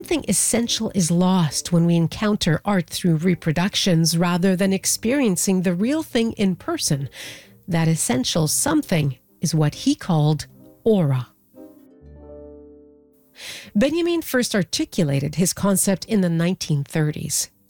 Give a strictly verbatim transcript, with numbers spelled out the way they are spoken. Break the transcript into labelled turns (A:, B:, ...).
A: Something essential is lost when we encounter art through reproductions rather than experiencing the real thing in person. That essential something is what he called aura. Benjamin first articulated his concept in the nineteen thirties.